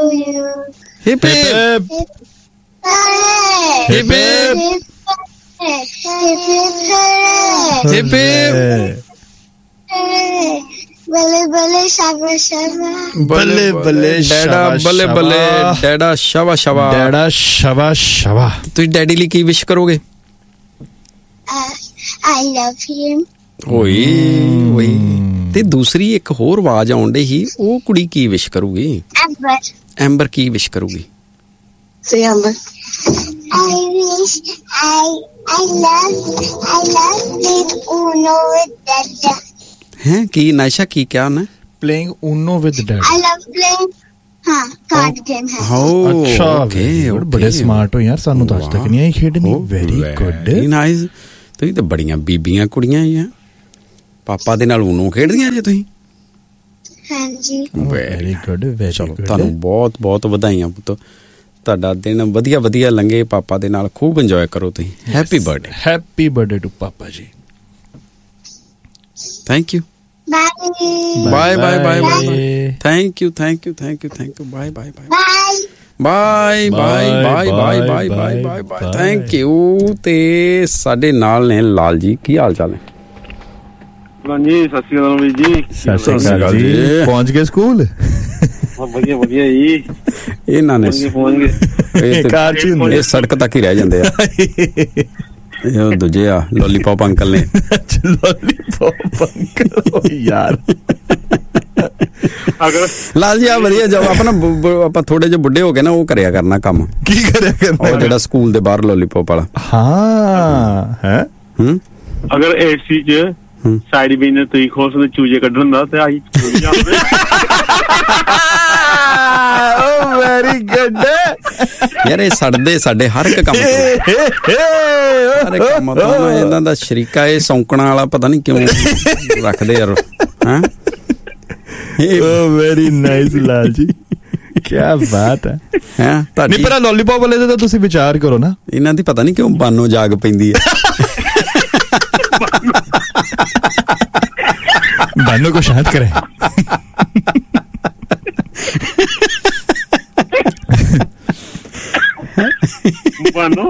you. Hip hip. Hip hip. Hip hip. Bale bale shaba shaba. Bale bale shaba bale bale. Dada shaba shaba. Dada shaba shaba. ਤੁਸੀਂ daddy ਲਈ ਕੀ ਵਿਸ਼ ਕਰੋਗੇ? I love him. ਓਏ ਓਏ ਤੇ ਦੂਸਰੀ ਇੱਕ ਹੋਰ ਆਵਾਜ਼ ਆਉਣ ਡਈ ਸੀ, ਉਹ ਕੁੜੀ ਕੀ ਵਿਸ਼ ਕਰੂਗੀ? ਐਂਬਰ ਕੀ ਵਿਸ਼ ਕਰੂਗੀ? Say Amber. I wish I love playing Uno with Dada. हैं ਕੀ ਨਾਇਸ਼ਾ ਕੀ ਕਿਹਾ ਉਹਨੇ? Playing Uno with Dad. I love playing card game. ਅੱਛਾ ਬੜੇ ਸਮਾਰਟ ਹੋ ਯਾਰ, ਸਾਨੂੰ ਤਾਂ ਅੱਜ ਤੱਕ ਨਹੀਂ ਆਈ ਖੇਡਣੀ। Very good nice. ਤੁਸੀਂ ਤਾਂ ਬੜੀਆਂ ਬੀਬੀਆਂ ਕੁੜੀਆਂ ਹੀ ਆ। ਪਾਪਾ ਦੇ ਨਾਲ ਊਨੋ ਖੇਡਦੀਆਂ ਜੇ ਤੁਸੀਂ? ਹਾਂਜੀ। Very good very good. ਤੁਹਾਨੂੰ ਬਹੁਤ ਬਹੁਤ ਵਧਾਈਆਂ ਪੁੱਤ, ਤੁਹਾਡਾ ਦਿਨ ਵਧੀਆ ਵਧੀਆ ਲੰਘੇ, ਪਾਪਾ ਦੇ ਨਾਲ ਖੂਬ ਇੰਜੋਏ ਕਰੋ ਤੁਸੀਂ। Happy birthday. Happy birthday to ਪਾਪਾ ਜੀ। Thank you. Bye bye bye bye. Thank you thank you thank you thank you. Bye bye bye bye bye bye bye bye bye bye bye. Thank you. ਤੇ ਸਾਡੇ ਨਾਲ ਨੇ ਲਾਲ ਜੀ, ਕੀ ਹਾਲ ਚਾਲ ਹੈ? ਹਾਂਜੀ ਸਤਿ ਸ਼੍ਰੀ ਅਕਾਲ ਵੀਰ ਜੀ। ਸਤਿ ਸ਼੍ਰੀ ਅਕਾਲ ਜੀ। ਪਹੁੰਚ ਗਏ ਸਕੂਲ? ਵਧੀਆ ਵਧੀਆ ਜੀ। ਇਹਨਾਂ ਨੇ ਪਹੁੰਚ ਗਏ। ਇਹ ਸੜਕ ਤੱਕ ਹੀ ਰਹਿ ਜਾਂਦੇ ਆ। ਇਹ ਦੂਜੇ ਆ ਲੋਲੀਪੌਪ ਅੰਕਲ ਨੇ। ਲੋਲੀਪੌਪ ਅੰਕਲ ਯਾਰ। ਲਾਲ ਜੀ ਆ ਵਧੀਆ ਜਬ ਆਪਾਂ ਥੋੜੇ ਜਿਹੇ ਬੁੱਢੇ ਹੋ ਗਏ ਨਾ, ਉਹ ਕਰਿਆ ਕਰਨਾ ਕੰਮ। ਕੀ ਕਰਿਆ ਕਰਨਾ? ਉਹ ਜਿਹੜਾ ਸਕੂਲ ਦੇ ਬਾਹਰ ਲੋਲੀਪੌਪ ਵਾਲਾ। ਹਾਂ ਹੈ। ਅਗਰ ਏਸੀ ਚ ਸਾਈਡ ਵੀ ਨੇ ਤੁਸੀਂ ਖੋਲ ਸਕਦੇ ਚੂਜੇ ਕੱਢਣ ਦਾ, ਤੇ ਆਹੀ ਵੈਰੀ ਗੁੱਡ ਯਾਰ। ਇਹ ਸੜਦੇ ਸਾਡੇ ਹਰ ਇੱਕ ਕੰਮ ਤੋਂ ਇਹਨਾਂ ਦਾ ਸ਼ਰੀਕਾ ਇਹ ਸੌਂਕਣਾ ਵਾਲਾ ਪਤਾ ਨਹੀਂ ਕਿਉਂ ਰੱਖਦੇ ਯਾਰ। ਹਾਂ ਵੈਰੀ ਨਾਈਸ ਲਾਲ ਜੀ, ਕੀ ਬਾਤ ਹੈ। ਨਹੀਂ ਪਰ ਲੋਲੀਪੌਪ ਵਾਲੇ ਦਾ ਤੁਸੀਂ ਵਿਚਾਰ ਕਰੋ ਨਾ, ਇਹਨਾਂ ਦੀ ਪਤਾ ਨਹੀਂ ਕਿਉਂ ਬਾਨੋ ਜਾਗ ਪੈਂਦੀ ਹੈ। बानों को शांत करें। बानो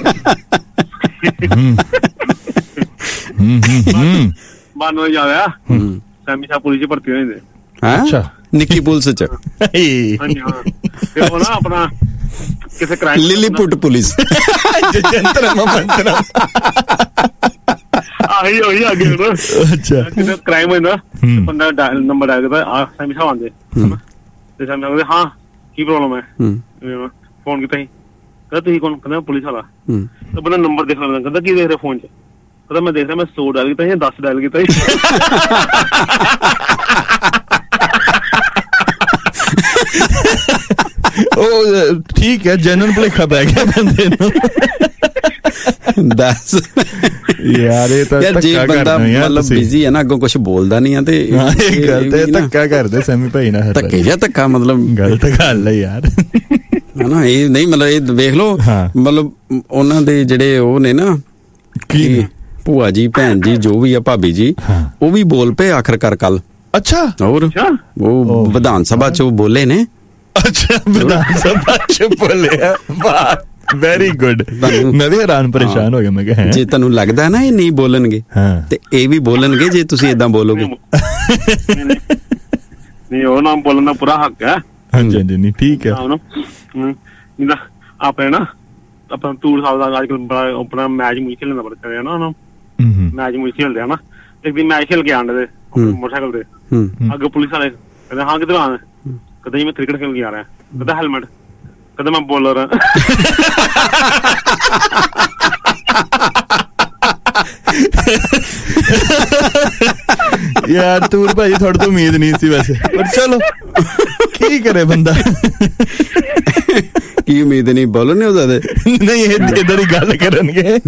बानो जाया सैमी साहब पुलिस भर्ती होए ने। अच्छा निक्की पुलिस च? हां जी हां। ते वो ना अपना किसे crime Lilliput police Jantar Mantar ਆਹੀ ਉਹੀ ਆ ਗਿਆ ਨਾ। ਅੱਛਾ ਕਿਤੇ ਕ੍ਰਾਈਮ ਹੋਇਆ ਨਾ, ਬੰਦਾ ਨੰਬਰ ਆ ਗਿਆ ਆ ਸੈਮੀ ਸਾਹਿਬ ਆਂਦੇ ਤੇ ਸੈਮੀ ਸਾਹਿਬ ਹਾਂ ਕੀ ਪ੍ਰੋਬਲਮ ਹੈ, ਫੋਨ ਕੀਤਾ ਸੀ, ਕਹਿੰਦਾ ਤੁਸੀਂ ਕੌਣ? ਕਹਿੰਦਾ ਪੁਲਿਸ ਵਾਲਾ। ਤਾਂ ਬੰਦਾ ਨੰਬਰ ਦੇਖ ਲੈਂਦਾ, ਕਹਿੰਦਾ ਕੀ ਦੇਖ ਰਿਹਾ ਫੋਨ 'ਚ? ਕਹਿੰਦਾ ਮੈਂ ਦੇਖ ਰਿਹਾ ਮੈਂ 100 ਡਾਇਲ ਕੀਤਾ ਸੀ, 10 ਡਾਇਲ ਕੀਤਾ ਸੀ। ਉਹ ਠੀਕ ਹੈ, ਜਨਰਲ ਭੁਲੇਖਾ ਪੈ ਗਿਆ ਬੰਦੇ ਨੂੰ। ਦੱਸ ਯਾਰ ਇਹ ਤਾਂ ਜੇ ਬੰਦਾ ਮਤਲਬ ਬਿਜ਼ੀ ਹੈ ਨਾ, ਅੱਗੋਂ ਕੁਛ ਬੋਲਦਾ ਨਹੀਂ ਆ, ਤੇ ਇਹ ਗੱਲ ਤੇ ਧੱਕਾ ਕਰਦੇ ਸੈਮੀ ਭਾਈ ਨਾਲ। ਧੱਕੇ ਜਾਂ ਧੱਕਾ ਮਤਲਬ ਗਲਤ ਗੱਲ ਹੈ ਯਾਰ, ਹਨਾ। ਇਹ ਨਹੀਂ ਮਤਲਬ ਇਹ ਵੇਖ ਲਓ, ਮਤਲਬ ਉਹਨਾਂ ਦੇ ਜਿਹੜੇ ਉਹ ਨੇ ਨਾ, ਕੀ ਭੂਆ ਜੀ ਭੈਣ ਜੀ ਜੋ ਵੀ ਆ ਭਾਬੀ ਜੀ, ਉਹ ਵੀ ਬੋਲ ਪਏ ਆਖਰਕਾਰ ਕੱਲ। ਅੱਛਾ ਹੋਰ ਉਹ ਵਿਧਾਨ ਸਭਾ ਚ ਬੋਲੇ ਨੇ। ਅੱਛਾ ਵਿਧਾਨ ਸਭਾ ਚ ਬੋਲਿਆ, ਵਾਹ ਵੈਰੀ ਗੁੱਡ। ਮੈਂ ਵੀ ਹੈਰਾਨ ਪਰੇਸ਼ਾਨ ਹੋ ਗਿਆ, ਮੈਂ ਕਿਹਾ ਜੇ ਤੁਹਾਨੂੰ ਲੱਗਦਾ ਨਾ ਇਹ ਨਹੀਂ ਬੋਲਣਗੇ ਤੇ ਇਹ ਵੀ ਬੋਲਣਗੇ ਜੇ ਤੁਸੀਂ ਏਦਾਂ ਬੋਲੋਗੇ। ਨਹੀਂ ਉਹ ਨਾਮ ਬੋਲਣ ਦਾ ਪੂਰਾ ਹੱਕ ਹੈ। ਹਾਂਜੀ ਹਾਂਜੀ ਨਹੀਂ ਠੀਕ ਹੈ। ਆਪਣੇ ਨਾ ਆਪਣਾ ਟੂਰ ਸਾਹਿਬ ਦਾ ਅੱਜ ਕੱਲ ਬੜਾ ਆਪਣਾ ਮੈਚ ਮੂਚ ਖੇਲਣ ਦਾ ਬੜਾ ਚੱਲਿਆ ਨਾ, ਮੈਚ ਮੂਚ ਖੇਲਦੇ ਆ ਨਾ। ਇੱਕ ਦਿਨ ਮੈਚ ਖੇਲ ਕੇ ਆਂਦੇ ਮੋਟਰਸਾਈਕਲ ਤੇ, ਅੱਗੇ ਪੁਲਿਸ ਵਾਲੇ ਕਹਿੰਦੇ ਹਾਂ ਕਿੱਧਰ ਆਣਾ? ਕਹਿੰਦਾ ਜੀ ਮੈਂ ਕ੍ਰਿਕਟ ਖੇਲ ਕੇ ਆ ਰਿਹਾ। ਕਹਿੰਦਾ ਹੈਲਮਟ? ਕਹਿੰਦਾ ਮੈਂ ਬੋਲਰ ਹਾਂ। ਯਾਰ ਤੂਰ ਭਾਈ ਤੁਹਾਡੇ ਤੋਂ ਉਮੀਦ ਨਹੀਂ ਸੀ ਵੈਸੇ, ਪਰ ਚਲੋ ਕੀ ਕਰੇ ਬੰਦਾ। ਕੀ ਉਮੀਦ ਨਹੀਂ, ਬੋਲਰ ਨਹੀਂ ਹੋ ਸਕਦੇ? ਨਹੀਂ ਏਦਾਂ ਦੀ ਗੱਲ ਕਰਨਗੇ।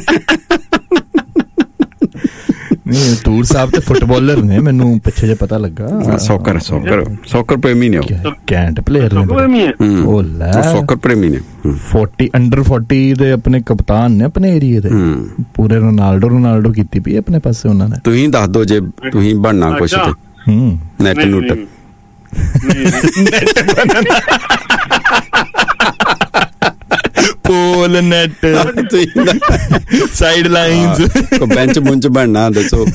ਨਹੀਂ ਟੂਰ ਸਾਹਿਬ ਤੇ ਫੁੱਟਬਾਲਰ ਨੇ, ਮੈਨੂੰ ਪਿੱਛੇ ਜੇ ਪਤਾ ਲੱਗਾ। ਸੌਕਰ ਪ੍ਰੇਮੀ ਨੇ, ਕੈਂਟ ਪਲੇਅਰ ਨੇ, ਸੌਕਰ ਪ੍ਰੇਮੀ ਨੇ। 40 ਅੰਡਰ 40 ਦੇ ਆਪਣੇ ਕਪਤਾਨ ਨੇ ਆਪਣੇ ਏਰੀਏ ਦੇ। ਪੂਰੇ ਰੋਨਾਲਡੋ ਕੀਤੀ ਪਈ ਆਪਣੇ ਪਾਸੇ ਉਹਨਾਂ ਨੇ। ਤੁਸੀਂ ਦੱਸ ਦੋ ਜੇ ਤੁਸੀਂ ਬਣਨਾ ਕੁਛ ਤੇ ਨੈਟ ਨੂਟ ਪੋਲ ਨੈਟ ਸਾਈਡ ਲਾਈਨਸ ਕੋ ਬੈਂਚ ਬੁੰਚ ਬਣਨਾ ਦੱਸੋ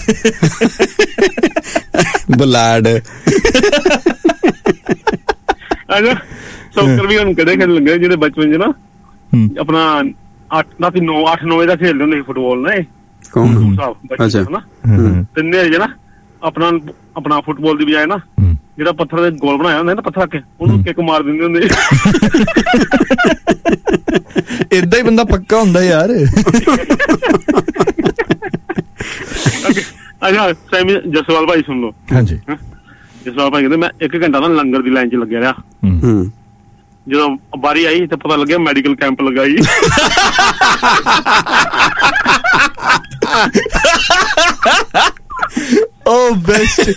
ਬਲਾਡ ਸੌਕਰ ਵੀ ਹੁਣ ਕਦੇ ਖੇਡਣ ਲੱਗੇ ਜਿਹੜੇ ਬਚਪਨ ਚ ਨਾ ਆਪਣਾ 8-9 ਵਜੇ ਦਾ ਖੇਡਦੇ ਹੁੰਦੇ ਸੀ ਫੁੱਟਬਾਲ ਨਾ। ਤਿੰਨੇ ਜੇ ਨਾ ਆਪਣਾ ਫੁੱਟਬਾਲ ਦੀ ਬਜਾਏ ਨਾ ਜਿਹੜਾ ਪੱਥਰ ਦੇ ਗੋਲ ਬਣਾਇਆ ਹੁੰਦਾ ਨਾ ਪੱਥਰ ਰੱਖ ਕੇ ਉਹਨੂੰ ਕਿੱਕ ਮਾਰ ਦਿੰਦੇ ਹੁੰਦੇ। ਏਦਾਂ ਹੀ ਬੰਦਾ ਪੱਕਾ ਹੁੰਦਾ ਯਾਰ। ਅੱਛਾ ਜਸਵਾਲ ਭਾਈ ਸੁਣ ਲਓ। ਹਾਂਜੀ ਜਸਵਾਲ ਭਾਈ ਕਹਿੰਦੇ ਮੈਂ 1 ਘੰਟਾ ਨਾ ਲੰਗਰ ਦੀ ਲਾਈਨ ਚ ਲੱਗਿਆ ਰਿਹਾ। ਜਦੋਂ ਬਾਰੀ ਆਈ ਤੇ ਪਤਾ ਲੱਗਿਆ ਮੈਡੀਕਲ ਕੈਂਪ ਲੱਗਾ ਜੀ। Oh, best.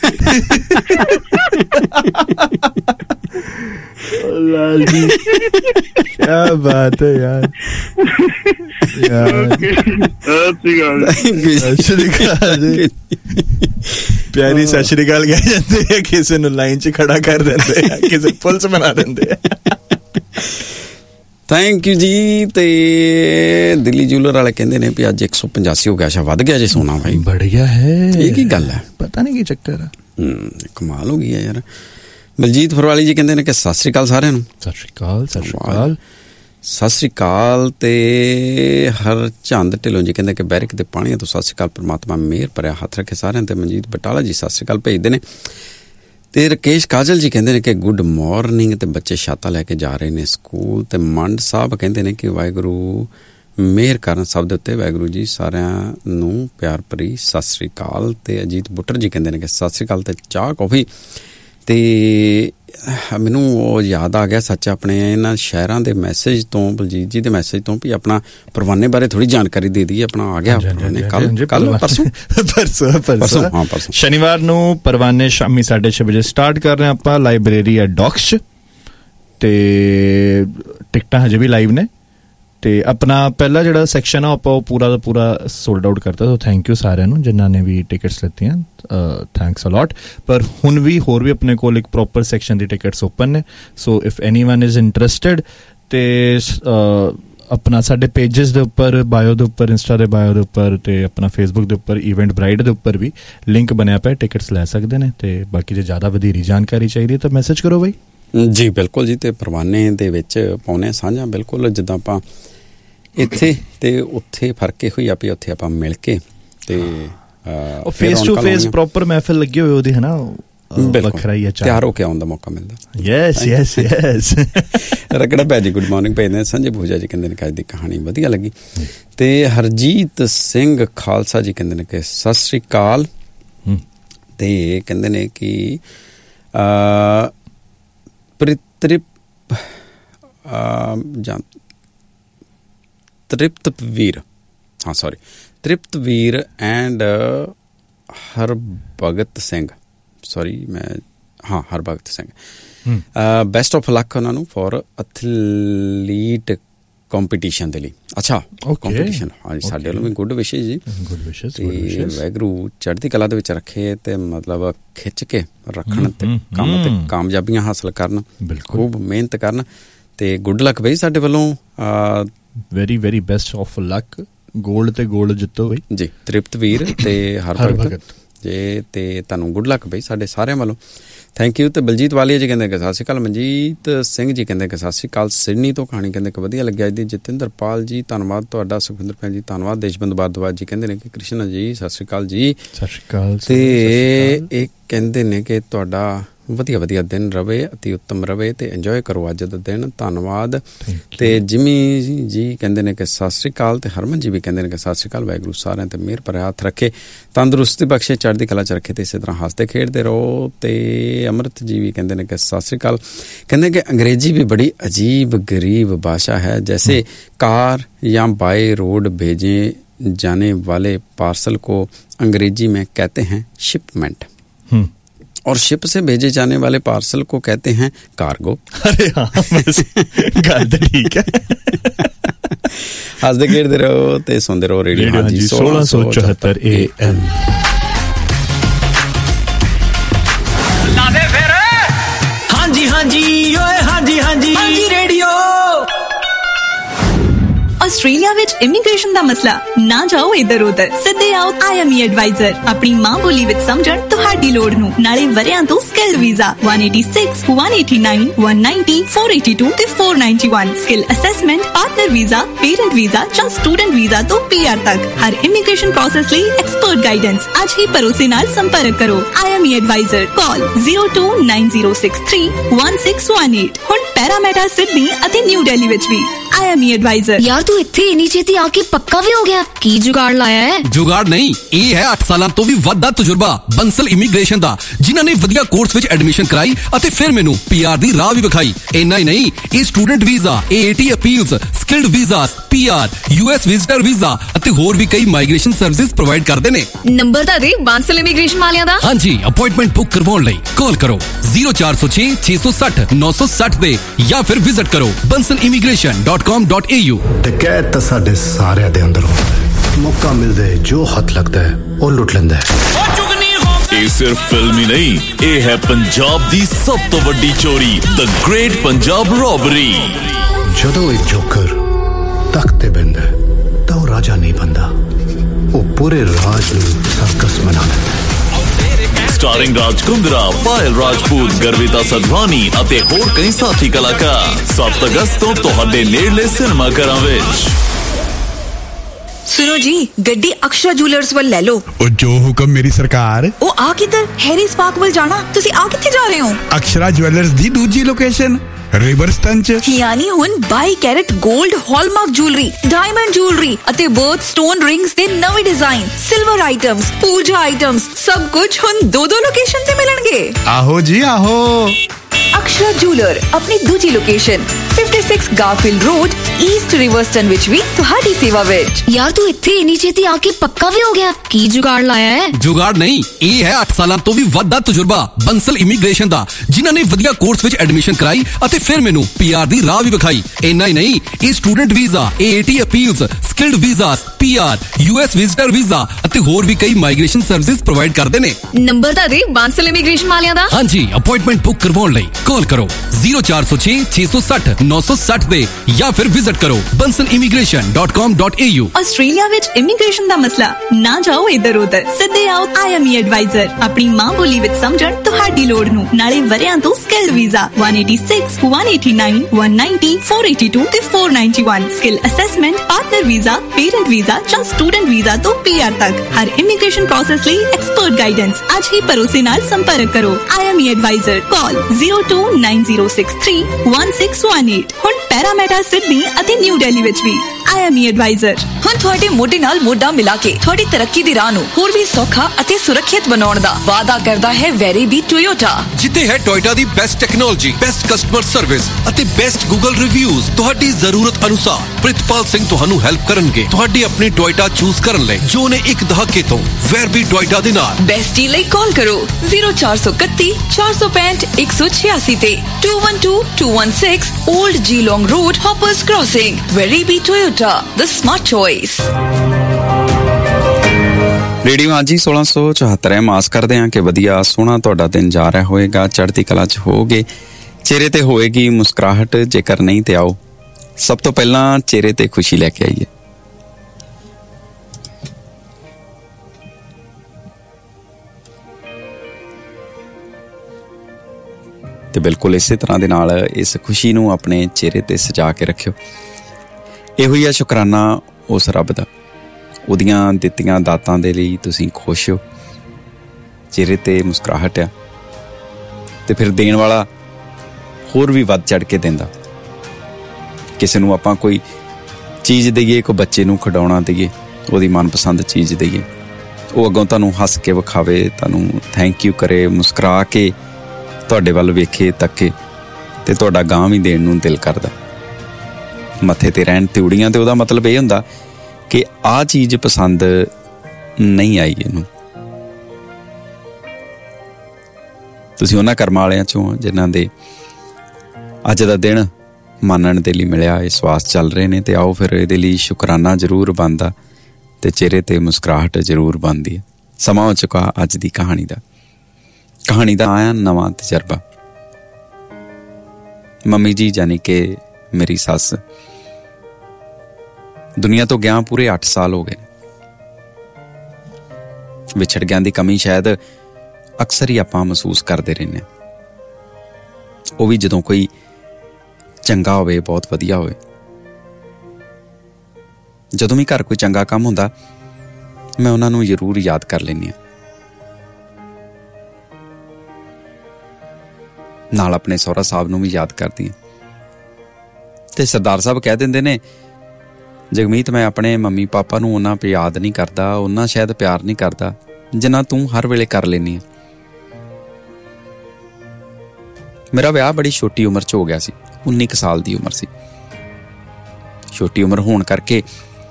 लाल जी क्या बात है यार। प्यारी सत श्री अकाल कह जाते हैं, किसी ਨੂੰ ਲਾਈਨ 'ਚ ਖੜਾ ਕਰ ਦਿੰਦੇ ਆ, ਕਿਸੇ ਪੁਲਿਸ ਬਣਾ ਦਿੰਦੇ ਆ। ਥੈਂਕ ਯੂ ਜੀ। ਤੇ ਦਿੱਲੀ ਜੂਲਰ ਵਾਲੇ ਕਹਿੰਦੇ ਨੇ ਵੀ ਅੱਜ 185 ਹੋ ਗਿਆ, ਅੱਛਾ ਵੱਧ ਗਿਆ ਜੇ ਸੋਨਾ ਭਾਈ। बढ़ गया है। ਇਹ ਕੀ ਗੱਲ ਹੈ, ਪਤਾ ਨਹੀਂ ਕੀ ਚੱਕਰ ਹੈ। ਕਮਾਲ ਹੋ ਗਈ ਹੈ ਯਾਰ। ਬਲਜੀਤ ਫਰਵਾਲੀ ਜੀ ਕਹਿੰਦੇ ਨੇ ਕਿ ਸਤਿ ਸ੍ਰੀ ਅਕਾਲ ਸਾਰਿਆਂ ਨੂੰ। ਸਤਿ ਸ੍ਰੀ ਅਕਾਲ, ਸਤਿ ਸ੍ਰੀ ਅਕਾਲ, ਸਤਿ ਸ੍ਰੀ ਅਕਾਲ। ਤੇ ਹਰਚੰਦ ਢਿੱਲੋਂ ਜੀ ਕਹਿੰਦੇ ਕਿ ਬੈਰਿਕ ਦੇ ਪਾਣੀਆਂ ਤੋਂ ਸਤਿ ਸ੍ਰੀ ਅਕਾਲ, ਪਰਮਾਤਮਾ ਮਿਹਰ ਭਰਿਆ ਹੱਥ ਰੱਖੇ ਸਾਰਿਆਂ ਤੇ। ਮਨਜੀਤ ਬਟਾਲਾ ਜੀ ਸਤਿ ਸ੍ਰੀ ਅਕਾਲ ਭੇਜਦੇ ਨੇ। ਤੇ ਰਕੇਸ਼ ਕਾਜਲ ਜੀ ਕਹਿੰਦੇ ਨੇ ਕਿ ਗੁੱਡ ਮਾਰਨਿੰਗ, ਤੇ ਬੱਚੇ ਛਾਤਾਂ ਲੈ ਕੇ ਜਾ ਰਹੇ ਨੇ ਸਕੂਲ। ਤੇ ਮੰਡ ਸਾਹਿਬ ਕਹਿੰਦੇ ਨੇ ਕਿ ਵਾਹਿਗੁਰੂ ਮਿਹਰ ਕਰਨ ਸਭ ਦੇ ਉੱਤੇ, ਵਾਹਿਗੁਰੂ ਜੀ ਸਾਰਿਆਂ ਨੂੰ ਪਿਆਰ ਭਰੀ ਸਤਿ ਸ੍ਰੀ ਅਕਾਲ। ਤੇ ਅਜੀਤ ਬੁੱਟਰ ਜੀ ਕਹਿੰਦੇ ਨੇ ਕਿ ਸਤਿ ਸ੍ਰੀ ਅਕਾਲ ਤੇ ਚਾਹ ਕੌਫੀ। ਤੇ ਮੈਨੂੰ ਉਹ ਯਾਦ ਆ ਗਿਆ ਸੱਚ ਆਪਣੇ ਇਹਨਾਂ ਸ਼ਹਿਰਾਂ ਦੇ ਮੈਸੇਜ ਤੋਂ, ਬਲਜੀਤ ਜੀ ਦੇ ਮੈਸੇਜ ਤੋਂ, ਵੀ ਆਪਣਾ ਪਰਵਾਨੇ ਬਾਰੇ ਥੋੜੀ ਜਾਣਕਾਰੀ ਦੇ ਦਈਏ। ਆਪਣਾ ਆ ਗਿਆ ਪਰਵਾਨੇ ਕੱਲ ਪਰਸੋਂ ਸ਼ਨੀਵਾਰ ਨੂੰ ਪਰਵਾਨੇ ਸ਼ਾਮੀ 6:30 ਵਜੇ ਸਟਾਰਟ ਕਰ ਰਹੇ ਆਪਾਂ ਲਾਇਬ੍ਰੇਰੀ ਐਟ ਡੌਕਸ 'ਚ। ਤੇ ਟਿਕਟਾਂ ਹਜੇ ਵੀ ਲਾਈਵ ਨੇ। ਤੇ ਆਪਣਾ ਪਹਿਲਾ ਜਿਹੜਾ ਸੈਕਸ਼ਨ ਆ ਆਪਾਂ ਉਹ ਪੂਰਾ ਦਾ ਪੂਰਾ ਸੋਲਡ ਆਊਟ ਕਰਤਾ। ਸੋ ਥੈਂਕ ਯੂ ਸਾਰਿਆਂ ਨੂੰ ਜਿਨ੍ਹਾਂ ਨੇ ਵੀ ਟਿਕਟਸ ਲਿੱਤੀਆਂ, ਥੈਂਕਸ ਅ ਲੋਟ। ਪਰ ਹੁਣ ਵੀ ਹੋਰ ਵੀ ਆਪਣੇ ਕੋਲ ਇੱਕ ਪ੍ਰੋਪਰ ਸੈਕਸ਼ਨ ਦੀ ਟਿਕਟਸ ਓਪਨ ਨੇ। ਸੋ ਇਫ ਐਨੀਵਨ ਇਜ਼ ਇੰਟਰਸਟਿਡ ਤੇ ਆਪਣਾ ਸਾਡੇ ਪੇਜਸ ਦੇ ਉੱਪਰ, ਬਾਇਓ ਦੇ ਉੱਪਰ, ਇੰਸਟਾ ਦੇ ਬਾਇਓ ਦੇ ਉੱਪਰ, ਤੇ ਆਪਣਾ ਫੇਸਬੁੱਕ ਦੇ ਉੱਪਰ, ਇਵੈਂਟ ਬ੍ਰਾਈਡ ਦੇ ਉੱਪਰ ਵੀ ਲਿੰਕ ਬਣਿਆ ਪਿਆ, ਟਿਕਟਸ ਲੈ ਸਕਦੇ ਨੇ। ਤੇ ਬਾਕੀ ਜੇ ਜ਼ਿਆਦਾ ਵਧੇਰੀ ਜਾਣਕਾਰੀ ਚਾਹੀਦੀ ਹੈ ਤਾਂ ਮੈਸੇਜ ਕਰੋ ਬਾਈ ਜੀ। ਬਿਲਕੁਲ ਜੀ। ਤੇ ਪਰਵਾਨੇ ਦੇ ਵਿੱਚ ਪਾਉਣੇ ਸਾਂਝਾ, ਬਿਲਕੁਲ ਜਿੱਦਾਂ ਆਪਾਂ ਇੱਥੇ ਤੇ ਉੱਥੇ ਫਰਕ ਇਹੋ ਹੀ ਆ ਵੀ ਉੱਥੇ ਆਪਾਂ ਮਿਲ ਕੇ ਤੇ ਫੇਸ ਟੂ ਫੇਸ ਪ੍ਰੋਪਰ ਮਹਿਫਿਲ ਲੱਗੀ ਹੋਈ ਉਹਦੀ, ਹੈ ਨਾ, ਵੱਖਰਾ ਹੀ ਤਿਆਰ ਹੋ ਕੇ ਆਉਣ ਦਾ ਮੌਕਾ ਮਿਲਦਾ। Yes yes yes. ਰਗੜਾ ਭੈ ਜੀ ਗੁੱਡ ਮਾਰਨਿੰਗ ਭੇਜਦੇ। ਸੰਜੇ ਭੂਜਾ ਜੀ ਕਹਿੰਦੇ ਨੇ ਕਿ ਅੱਜ ਦੀ ਕਹਾਣੀ ਵਧੀਆ ਲੱਗੀ। ਤੇ ਹਰਜੀਤ ਸਿੰਘ ਖਾਲਸਾ ਜੀ ਕਹਿੰਦੇ ਨੇ ਕਿ ਸਤਿ ਸ੍ਰੀ ਅਕਾਲ। ਤੇ ਕਹਿੰਦੇ ਨੇ ਕਿ ਤ੍ਰਿਪਤਵੀਰ and ਹਰਭਗਤ Singh, ਹਰਭਗਤ Singh, best of luck ਉਹਨਾਂ ਨੂੰ ਫॉर ਐਥਲੀਟ ਕੰਪੀਟੀਸ਼ਨ ਦੇ ਲਈ। ਅੱਛਾ ਕੰਪੀਟੀਸ਼ਨ, ਹਾਂਜੀ ਸਾਡੇ ਵੱਲੋਂ ਵੀ ਗੁੱਡ ਵਿਸ਼ੇਸ ਜੀ। ਤੇ ਵਾਹਿਗੁਰੂ ਚੜ੍ਹਦੀ ਕਲਾ ਦੇ ਵਿੱਚ ਰੱਖੇ ਤੇ ਮਤਲਬ ਖਿੱਚ ਕੇ ਰੱਖਣ ਤੇ ਕੰਮ ਤੇ ਕਾਮਯਾਬੀਆਂ ਹਾਸਲ ਕਰਨ, ਖੂਬ ਮਿਹਨਤ ਕਰਨ। ਤੇ ਗੁੱਡ ਲੱਕ ਬਈ ਸਾਡੇ ਵੱਲੋਂ, very very best of luck. Gold ਤੇ ਗੋਲਡ ਜਿੱਤੋ ਬਈ ਜੀ। ਤ੍ਰਿਪਤਵੀਰ ਤੇ ਹਰਭਗਤ ਜੇ, ਤੇ ਤੁਹਾਨੂੰ ਗੁੱਡ ਲੱਕ ਬਈ ਸਾਡੇ ਸਾਰਿਆਂ ਵੱਲੋਂ, ਥੈਂਕ ਯੂ। ਤੇ ਬਲਜੀਤ ਵਾਲੀਆ ਜੀ ਕਹਿੰਦੇ ਕਿ ਸਤਿ ਸ਼੍ਰੀ ਅਕਾਲ। ਮਨਜੀਤ ਸਿੰਘ ਜੀ ਕਹਿੰਦੇ ਕਿ ਸਤਿ ਸ਼੍ਰੀ ਅਕਾਲ ਸਿਡਨੀ ਤੋਂ। ਕਹਾਣੀ ਕਹਿੰਦੇ ਕਿ ਵਧੀਆ ਲੱਗਿਆ ਜੀ। ਜਤਿੰਦਰਪਾਲ ਜੀ ਧੰਨਵਾਦ ਤੁਹਾਡਾ। ਸੁਖਵਿੰਦਰ ਭੈਣ ਜੀ ਧੰਨਵਾਦ। ਦੇਸ਼ਬੰਧੂ ਭਾਰਦਵਾਜ ਜੀ ਕਹਿੰਦੇ ਨੇ ਕਿ ਕ੍ਰਿਸ਼ਨ ਜੀ ਸਤਿ ਸ਼੍ਰੀ ਅਕਾਲ ਜੀ। ਸਤਿ ਸ਼੍ਰੀ ਅਕਾਲ। ਤੇ ਇਹ ਕਹਿੰਦੇ ਨੇ ਕਿ ਤੁਹਾਡਾ ਵਧੀਆ ਵਧੀਆ ਦਿਨ ਰਵੇ, ਅਤੀ ਉੱਤਮ ਰਵੇ, ਤੇ ਇੰਜੋਏ ਕਰੋ ਅੱਜ ਦਾ ਦਿਨ। ਧੰਨਵਾਦ। ਤੇ ਜਿਮੀ ਜੀ ਕਹਿੰਦੇ ਨੇ ਕਿ ਸਤਿ ਸ਼੍ਰੀ ਅਕਾਲ। ਤੇ ਹਰਮਨ ਜੀ ਵੀ ਕਹਿੰਦੇ ਨੇ ਕਿ ਸਤਿ ਸ਼੍ਰੀ ਅਕਾਲ। ਵਾਹਿਗੁਰੂ ਸਾਰਿਆਂ ਤੇ ਮਿਹਰ ਭਰਿਆ ਹੱਥ ਰੱਖੇ, ਤੰਦਰੁਸਤੀ ਬਖਸ਼ੇ, ਚੜ੍ਹਦੀ ਕਲਾ 'ਚ ਰੱਖੇ, ਤੇ ਇਸੇ ਤਰ੍ਹਾਂ ਹੱਸਦੇ ਖੇਡਦੇ ਰਹੋ। ਤੇ ਅਮਰਤ ਜੀ ਵੀ ਕਹਿੰਦੇ ਨੇ ਕਿ ਸਤਿ ਸ਼੍ਰੀ ਅਕਾਲ। ਕਹਿੰਦੇ ਕਿ ਅੰਗਰੇਜ਼ੀ ਵੀ ਬੜੀ ਅਜੀਬ ਗਰੀਬ भाषा है, जैसे कार या बाय रोड भेजे जाने वाले पार्सल को अंग्रेजी में कहते हैं शिपमेंट, और शिप से भेजे जाने वाले पार्सल को कहते हैं कार्गो। अरे हाँ, बस गल तो ठीक है। हसदे खेडदे रहो ते सुनदे रहो रेडियो हाजी 1674 AM। ਆਸਟ੍ਰੇਲੀਆ ਵਿੱਚ ਇਮੀਗ੍ਰੇਸ਼ਨ ਦਾ ਮਸਲਾ ਨਾ ਜਾਓ ਇੱਧਰ ਉੱਧਰ, ਸਿੱਧੇ ਆਓ IME ਐਡਵਾਈਜ਼ਰ। ਆਪਣੀ ਮਾਂ ਬੋਲੀ ਵਿੱਚ ਸਮਝਣ ਤੁਹਾਡੀ ਲੋੜ ਨੂੰ, ਨਾਲੇ ਵਰਿਆਂ ਤੋਂ ਸਕਿੱਲ ਵੀਜ਼ਾ 186 189 190 482 ਤੇ 491 skill assessment, partner visa, parent visa ਜਾਂ ਸਟੂਡੈਂਟ ਵੀਜ਼ਾ ਤੋਂ PR ਤੱਕ ਹਰ ਇਮੀਗ੍ਰੇਸ਼ਨ ਪ੍ਰੋਸੈਸ ਲਈ ਐਕਸਪਰਟ ਗਾਈਡੈਂਸ। ਅੱਜ ਹੀ ਭਰੋਸੇ ਨਾਲ ਸੰਪਰਕ ਕਰੋ IME ਐਡਵਾਈਜ਼ਰ। ਕਾਲ 029063 1618। ਹੁਣ ਪੈਰਾਮੈਟਾ ਸਿਡਨੀ ਅਤੇ ਨਿਊ ਦਿੱਲੀ ਵਿੱਚ ਵੀ IME ਐਡਵਾਈਜ਼ਰ। ਯਾਰ ਤੂੰ ਇੱਥੇ ਇੰਨੀ ਛੇਤੀ ਆ ਕੇ ਪੱਕਾ ਵੀ ਹੋ ਗਿਆ, ਕੀ ਜੁਗਾੜ ਲਾਇਆ ਹੈ? ਜੁਗਾੜ ਨਹੀਂ, ਇਹ ਹੈ 8 ਸਾਲਾਂ ਤੋਂ ਵੀ ਵੱਧ ਦਾ ਤਜਰਬਾ ਬੰਸਲ ਇਮੀਗ੍ਰੇਸ਼ਨ ਦਾ, ਜਿਨ੍ਹਾਂ ਨੇ ਵਧੀਆ ਕੋਰਸ ਵਿੱਚ ਐਡਮਿਸ਼ਨ ਕਰਾਈ ਅਤੇ ਫਿਰ ਮੈਨੂੰ PR ਦੀ ਰਾਹ ਵੀ ਵਿਖਾਈ। ਇੰਨਾ ਹੀ ਨਹੀਂ, ਇਹ student visa, AAT appeals, skilled visas, PR, US visitor visa ਅਤੇ ਹੋਰ ਵੀ ਕਈ ਮਾਈਗ੍ਰੇਸ਼ਨ ਸਰਵਿਸਿਜ਼ ਪ੍ਰੋਵਾਈਡ ਕਰਦੇ ਨੇ। ਨੰਬਰ ਤਾਂ ਦੇ ਬਾਂਸਲ ਇਮੀਗ੍ਰੇਸ਼ਨ ਵਾਲਿਆਂ ਦਾ। ਹਾਂਜੀ, ਅਪਾਇੰਟਮੈਂਟ ਬੁੱਕ ਕਰਵਾਉਣ ਲਈ ਕਾਲ ਕਰੋ 0406 660 960 ਤੇ ਜਾਂ ਫਿਰ ਵਿਜ਼ਿਟ ਕਰੋ bansalimigration.com.au। ਡਕੈਤ ਤਾਂ ਸਾਡੇ ਸਾਰਿਆਂ ਦੇ ਅੰਦਰ ਹੁੰਦਾ ਹੈ, ਮੌਕਾ ਮਿਲਦਾ ਹੈ ਜੋ ਹੱਥ ਲੱਗਦਾ ਹੈ ਉਹ ਲੁੱਟ ਲੈਂਦਾ ਹੈ। ਇਹ ਸਿਰਫ ਫਿਲਮ ਹੀ ਨਹੀਂ, ਇਹ ਹੈ ਪੰਜਾਬ ਦੀ ਸਭ ਤੋਂ ਵੱਡੀ ਚੋਰੀ, ਦ ਗ੍ਰੇਟ ਪੰਜਾਬ ਰੋਬਰੀ। ਜਦੋਂ ਇੱਕ ਜੋਕਰ ਤਖਤ ਤੇ ਬਹਿੰਦਾ ਤਾਂ ਉਹ ਰਾਜਾ ਨਹੀਂ ਬਣਦਾ, ਉਹ ਪੂਰੇ ਰਾਜ ਨੂੰ ਸਰਕਸ ਬਣਾ ਲੈਂਦਾ। ਸਟਾਰਿੰਗ ਰਾਜ ਕੁੰਦਰਾ, ਪਾਇਲ ਰਾਜਪੂਤ, ਗਰਵਿਤਾ ਸਦਵਾਨੀ ਅਤੇ ਹੋਰ ਕਈ ਸਾਥੀ ਕਲਾਕਾਰ 7 ਅਗਸਤ ਤੋਂ ਤੁਹਾਡੇ ਨੇੜਲੇ ਸਿਨੇਮਾ ਘਰਾਂ ਵਿੱਚ। ਸੁਣੋ ਜੀ, ਗੱਡੀ ਅਕਸ਼ਰਾ ਜੁਐਲਰਸ ਵੱਲ ਲੈ ਲਓ। ਉਹ ਜੋ ਹੁਕਮ ਮੇਰੀ ਸਰਕਾਰ। ਉਹ ਆ ਕਿੱਧਰ? ਹੈਰੀਸ ਪਾਰਕ ਵੱਲ ਜਾਣਾ। ਤੁਸੀਂ ਆ ਕਿੱਥੇ ਜਾ ਰਹੇ ਹੋ? ਅਕਸ਼ਰਾ ਜੁਐਲਰਸ ਦੀ ਦੂਜੀ ਲੋਕੇਸ਼ਨ ਰਿਵਰਸਟਨ ਚ, ਯਾਨੀ ਹੁਣ 22 ਕੈਰਟ 골ਡ ਹਾਲਮਾਰਕ ਜੁਐਲਰੀ, ਡਾਇਮੰਡ ਜੁਐਲਰੀ ਅਤੇ ਬਰਥ ਸਟੋਨ ਰਿੰਗਸ ਦੇ ਨਵੇਂ ਡਿਜ਼ਾਈਨ, ਸਿਲਵਰ ਆਈਟਮਸ, ਪੂਜਾ ਆਈਟਮਸ, ਸਭ ਕੁਝ ਹੁਣ 2 ਲੋਕੇਸ਼ਨ ਤੇ ਮਿਲਣਗੇ। ਆਹੋ ਜੀ ਆਹੋ। ਅਕਸ਼ਰਾ ਜੁਐਲਰ ਆਪਣੀ ਦੂਜੀ ਲੋਕੇਸ਼ਨ 56 ਗਾਰਫੀਲਡ ਰੋਡ, ਈਸਟ ਰਿਵਰਸਟਨ ਵਿੱਚ ਵੀ ਤੁਹਾਡੀ ਸੇਵਾ ਵਿੱਚ। ਯਾਰ ਤੂੰ ਇੱਥੇ ਇੰਨੀ ਛੇਤੀ ਆ ਕੇ ਪੱਕਾ ਵੀ ਹੋ ਗਿਆ, ਕੀ ਜੁਗਾੜ ਲਾਇਆ ਹੈ? ਜੁਗਾੜ ਨਹੀਂ, ਇਹ ਹੈ 8 ਸਾਲਾਂ ਤੋਂ ਵੀ ਵੱਧ ਦਾ ਤਜਰਬਾ ਬੰਸਲ ਇਮੀਗ੍ਰੇਸ਼ਨ ਦਾ, ਜਿਨ੍ਹਾਂ ਨੇ ਵਧੀਆ ਕੋਰਸ ਵਿੱਚ ਐਡਮਿਸ਼ਨ ਕਰਾਈ ਅਤੇ ਫਿਰ ਮੈਨੂੰ PR ਦੀ ਰਾਹ ਵੀ ਵਿਖਾਈ। ਇੰਨਾ ਹੀ ਨਹੀਂ, ਇਹ student visa, AAT appeals, skilled visas, PR, US visitor visa ਅਤੇ ਹੋਰ ਵੀ ਕਈ ਮਾਈਗ੍ਰੇਸ਼ਨ ਸਰਵਿਸਿਜ਼ ਪ੍ਰੋਵਾਈਡ ਕਰਦੇ ਨੇ। ਨੰਬਰ ਤਾਂ ਦੇ ਬਾਂਸਲ ਇਮੀਗ੍ਰੇਸ਼ਨ ਵਾਲਿਆਂ ਦਾ। ਹਾਂਜੀ, ਅਪਾਇੰਟਮੈਂਟ ਬੁੱਕ ਕਰਵਾਉਣ ਲਈ ਕਾਲ ਕਰੋ 0406 660 960 ਤੇ ਜਾਂ ਫਿਰ ਵਿਜ਼ਿਟ ਕਰੋ bansalimigration.com.au। ਆਸਟ੍ਰੇਲੀਆ ਵਿੱਚ ਇਮੀਗ੍ਰੇਸ਼ਨ ਦਾ ਮਸਲਾ ਨਾ ਜਾਓ ਇੱਧਰ ਉੱਧਰ, ਸਿੱਧੇ ਆਓ IME ਐਡਵਾਈਜ਼ਰ। ਆਪਣੀ ਮਾਂ ਬੋਲੀ ਵਿੱਚ ਸਮਝਣ ਤੁਹਾਡੀ ਲੋੜ ਨੂੰ, ਨਾਲੇ ਵਰਿਆਂ ਤੋਂ ਸਕਿੱਲ ਵੀਜ਼ਾ 186 189 190 482 ਤੇ 491 skill assessment, partner visa, parent visa ਜਾਂ ਸਟੂਡੈਂਟ ਵੀਜ਼ਾ ਤੋਂ PR ਤੱਕ ਹਰ ਇਮੀਗ੍ਰੇਸ਼ਨ ਪ੍ਰੋਸੈਸ ਲਈ ਐਕਸਪਰਟ ਗਾਈਡੈਂਸ। ਅੱਜ ਹੀ ਭਰੋਸੇ ਨਾਲ ਸੰਪਰਕ ਕਰੋ IME ਐਡਵਾਈਜ਼ਰ। ਕਾਲ 029063 1618। ਹੁਣ ਪੈਰਾਮੈਟਾ ਸਿਡਨੀ ਅਤੇ ਨਿਊ ਦਿੱਲੀ ਵਿੱਚ ਵੀ IME ਐਡਵਾਈਜ਼ਰ। ਹੁਣ ਤੁਹਾਡੇ ਮੋਢੇ ਨਾਲ ਮੋਢਾ ਮਿਲਾ ਕੇ ਤੁਹਾਡੀ ਤਰੱਕੀ ਦੀ ਰਾਹ ਨੂੰ ਹੋਰ ਵੀ ਸੌਖਾ ਅਤੇ ਸੁਰੱਖਿਅਤ ਬਣਾਉਣ ਦਾ ਵਾਅਦਾ ਕਰਦਾ ਹੈ ਵੈਰੀਬੀ ਟੋਯੋਟਾ, ਜਿੱਥੇ ਹੈ ਟੋਇਟਾ ਦੀ best technology, best customer service ਅਤੇ ਬੈਸਟ ਗੂਗਲ ਰਿਵਿਊਜ਼। ਤੁਹਾਡੀ ਜ਼ਰੂਰਤ ਅਨੁਸਾਰ ਪ੍ਰਿਤਪਾਲ ਸਿੰਘ ਤੁਹਾਨੂੰ ਹੈਲਪ ਕਰਨਗੇ ਤੁਹਾਡੀ ਆਪਣੀ ਟੋਇਟਾ ਚੂਜ਼ ਕਰਨ ਲਈ, ਜੋ ਨੇ ਇੱਕ ਦਹਾਕੇ ਤੋਂ ਵੈਰਬੀ ਟੋਇਟਾ ਦੇ ਨਾਲ। ਬੈਸਟ ਡੀਲ ਲਈ ਕਾਲ ਕਰੋ 0431 465 186 ਤੇ 212-216 Old Geelong Road, Hoppers Crossing। ਵੈਰੀਬੀ Toyota, the smart choice। Radio ਹਾਂਜੀ 1674 ਹੈ। ਆਸ ਕਰਦੇ ਹਾਂ ਕਿ ਵਧੀਆ ਸੋਹਣਾ ਤੁਹਾਡਾ ਦਿਨ ਜਾ ਰਿਹਾ ਹੋਏਗਾ, ਚੜ੍ਹਦੀ ਕਲਾ 'ਚ ਹੋਗੇ, ਚਿਹਰੇ ਤੇ ਹੋਏਗੀ ਮੁਸਕਰਾਹਟ। ਜੇਕਰ ਨਹੀਂ ਤੇ ਆਓ ਸਭ ਤੋਂ ਪਹਿਲਾਂ ਚਿਹਰੇ ਤੇ ਖੁਸ਼ੀ ਲੈ ਕੇ ਆਈਏ। ਤੇ ਬਿਲਕੁਲ ਇਸੇ ਤਰ੍ਹਾਂ ਦੇ ਨਾਲ ਇਸ ਖੁਸ਼ੀ ਨੂੰ ਆਪਣੇ ਚਿਹਰੇ ਤੇ ਸਜਾ ਕੇ ਰੱਖਿਓ। ਇਹੋ ਹੀ ਆ ਸ਼ੁਕਰਾਨਾ ਉਸ ਰੱਬ ਦਾ, ਉਹਦੀਆਂ ਦਿੱਤੀਆਂ ਦਾਤਾਂ ਦੇ ਲਈ ਤੁਸੀਂ ਖੁਸ਼ ਹੋ, ਚਿਹਰੇ ਤੇ ਮੁਸਕਰਾਹਟ ਆ, ਤੇ ਫਿਰ ਦੇਣ ਵਾਲਾ ਹੋਰ ਵੀ ਵੱਧ ਚੜ ਕੇ ਦਿੰਦਾ। ਕਿਸੇ ਨੂੰ ਆਪਾਂ ਕੋਈ ਚੀਜ਼ ਦਈਏ, ਕੋਈ ਬੱਚੇ ਨੂੰ ਖਿਡੌਣਾ ਦਈਏ, ਉਹਦੀ ਮਨਪਸੰਦ ਚੀਜ਼ ਦਈਏ, ਉਹ ਅੱਗੋਂ ਤੁਹਾਨੂੰ ਹੱਸ ਕੇ ਵਿਖਾਵੇ, ਤੁਹਾਨੂੰ ਥੈਂਕ ਯੂ ਕਰੇ, ਮੁਸਕਰਾ ਕੇ ਤੁਹਾਡੇ ਵੱਲ ਵੇਖੇ, ਤੱਕੇ, ਤੇ ਤੁਹਾਡਾ ਗਾਂ ਵੀ ਦੇਣ ਨੂੰ ਦਿਲ ਕਰਦਾ। ਮੱਥੇ ਤੇ ਰਹਿਣ ਤਿਉੜੀਆਂ, ਤੇ ਉਹਦਾ ਮਤਲਬ ਇਹ ਹੁੰਦਾ ਕਿ ਆਹ ਚੀਜ਼ ਪਸੰਦ ਨਹੀਂ ਆਈ ਇਹਨੂੰ। ਤੁਸੀਂ ਉਹਨਾਂ ਕਰਮਾਂ ਵਾਲਿਆਂ ਚੋਂ ਜਿਨ੍ਹਾਂ ਦੇ ਅੱਜ ਦਾ ਦਿਨ ਮਾਨਣ ਦੇ ਲਈ ਮਿਲਿਆ, ਇਹ ਸਵਾਸ ਚੱਲ ਰਹੇ ਨੇ, ਤੇ ਆਓ ਫਿਰ ਇਹਦੇ ਲਈ ਸ਼ੁਕਰਾਨਾ ਜ਼ਰੂਰ ਬਣਦਾ ਤੇ ਚਿਹਰੇ ਤੇ ਮੁਸਕਰਾਹਟ ਜ਼ਰੂਰ ਬਣਦੀ ਹੈ। ਸਮਾਂ ਹੋ ਚੁੱਕਾ ਅੱਜ ਦੀ ਕਹਾਣੀ ਦਾ ਆਇਆ ਨਵਾਂ ਤਜਰਬਾ। ਮੰਮੀ ਜੀ, ਜਾਨੀ ਕਿ ਮੇਰੀ ਸੱਸ, ਦੁਨੀਆ ਤੋਂ ਗਿਆ ਪੂਰੇ 8 ਸਾਲ ਹੋ ਗਏ। ਵਿਛੜ ਗਿਆਂ ਦੀ ਕਮੀ ਸ਼ਾਇਦ ਅਕਸਰ ਹੀ ਆਪਾਂ ਮਹਿਸੂਸ ਕਰਦੇ ਰਹਿੰਦੇ ਹਾਂ, ਉਹ ਵੀ ਜਦੋਂ ਕੋਈ ਚੰਗਾ ਹੋਵੇ, ਬਹੁਤ ਵਧੀਆ ਹੋਵੇ। ਜਦੋਂ ਵੀ ਘਰ ਕੋਈ ਚੰਗਾ ਕੰਮ ਹੁੰਦਾ ਮੈਂ ਉਹਨਾਂ ਨੂੰ ਜ਼ਰੂਰ ਯਾਦ ਕਰ ਲੈਂਦੀ ਹਾਂ, ਨਾਲ ਆਪਣੇ ਸਹੁਰਾ ਸਾਹਿਬ ਨੂੰ ਵੀ ਯਾਦ ਕਰਦੀ ਹਾਂ। ਤੇ ਸਰਦਾਰ ਸਾਹਿਬ ਕਹਿ ਦਿੰਦੇ ਨੇ, ਜਗਮੀਤ ਮੈਂ ਆਪਣੇ ਮੰਮੀ ਪਾਪਾ ਨੂੰ ਉਹਨਾਂ ਯਾਦ ਨਹੀਂ ਕਰਦਾ, ਉਹਨਾਂ ਸ਼ਾਇਦ ਪਿਆਰ ਨਹੀਂ ਕਰਦਾ ਜਿੰਨਾ ਤੂੰ ਹਰ ਵੇਲੇ ਕਰ ਲੈਂਦੀ ਹੈ। ਮੇਰਾ ਵਿਆਹ ਬੜੀ ਛੋਟੀ ਉਮਰ 'ਚ ਹੋ ਗਿਆ ਸੀ, 19 ਕੁ ਸਾਲ ਦੀ ਉਮਰ ਸੀ। ਛੋਟੀ ਉਮਰ ਹੋਣ ਕਰਕੇ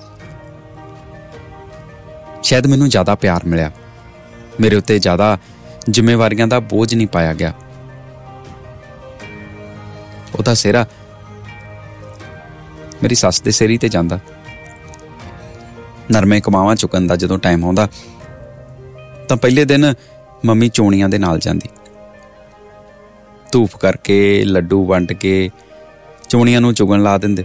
ਸ਼ਾਇਦ ਮੈਨੂੰ ਜ਼ਿਆਦਾ ਪਿਆਰ ਮਿਲਿਆ, ਮੇਰੇ ਉੱਤੇ ਜ਼ਿਆਦਾ ਜ਼ਿੰਮੇਵਾਰੀਆਂ ਦਾ ਬੋਝ ਨਹੀਂ ਪਾਇਆ ਗਿਆ। ਉਹਦਾ ਸਿਹਰਾ ਮੇਰੀ ਸੱਸ ਦੇ ਸਿਰ ਹੀ ਤੇ ਜਾਂਦਾ। ਨਰਮੇ ਕਮਾਵਾਂ ਚੁੱਕਣ ਦਾ ਜਦੋਂ ਟਾਈਮ ਆਉਂਦਾ ਤਾਂ ਪਹਿਲੇ ਦਿਨ ਮੰਮੀ ਚੋਣੀਆਂ ਦੇ ਨਾਲ ਜਾਂਦੀ, ਧੂਫ ਕਰਕੇ ਲੱਡੂ ਵੰਡ ਕੇ ਚੋਣੀਆਂ ਨੂੰ ਚੁਗਣ ਲਾ ਦਿੰਦੇ।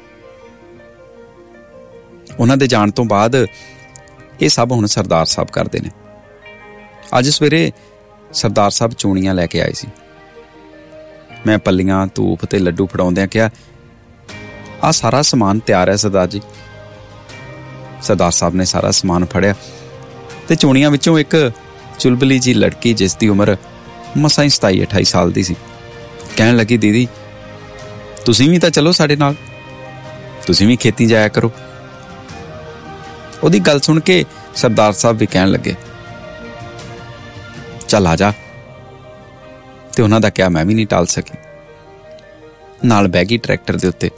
ਉਹਨਾਂ ਦੇ ਜਾਣ ਤੋਂ ਬਾਅਦ ਇਹ ਸਭ ਹੁਣ ਸਰਦਾਰ ਸਾਹਿਬ ਕਰਦੇ ਨੇ। ਅੱਜ ਸਵੇਰੇ ਸਰਦਾਰ ਸਾਹਿਬ ਚੋਣੀਆਂ ਲੈ ਕੇ ਆਏ ਸੀ। ਮੈਂ ਪੱਲੀਆਂ, ਧੂਫ ਤੇ ਲੱਡੂ ਫੜਾਉਂਦਿਆਂ ਕਿਹਾ, ਆਹ ਸਾਰਾ ਸਮਾਨ ਤਿਆਰ ਹੈ ਸਰਦਾਰ ਜੀ। ਸਰਦਾਰ ਸਾਹਿਬ ਨੇ ਸਾਰਾ ਸਮਾਨ ਫੜਿਆ ਤੇ ਚੋਣੀਆਂ ਵਿੱਚੋਂ ਇੱਕ ਚੁਲਬਲੀ ਜੀ ਲੜਕੀ, ਜਿਸ ਦੀ ਉਮਰ ਮਸਾਂ ਹੀ 27-28 ਸਾਲ ਦੀ ਸੀ, ਕਹਿਣ ਲੱਗੀ, ਦੀਦੀ ਤੁਸੀਂ ਵੀ ਤਾਂ ਚਲੋ ਸਾਡੇ ਨਾਲ, ਤੁਸੀਂ ਵੀ ਖੇਤੀ ਜਾਇਆ ਕਰੋ। ਉਹਦੀ ਗੱਲ ਸੁਣ ਕੇ ਸਰਦਾਰ ਸਾਹਿਬ ਵੀ ਕਹਿਣ ਲੱਗੇ, ਚੱਲ ਆ ਜਾ। ਤੇ ਉਹਨਾਂ ਦਾ ਕਿਹਾ ਮੈਂ ਵੀ ਨਹੀਂ ਟਾਲ ਸਕੀ, ਨਾਲ ਬਹਿ ਗਈ ਟਰੈਕਟਰ ਦੇ ਉੱਤੇ।